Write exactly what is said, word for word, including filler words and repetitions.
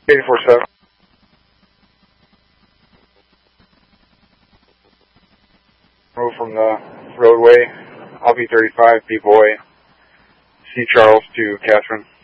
eight four seven. Move from the roadway, L V thirty-five, B-Boy, C. Charles to Catherine.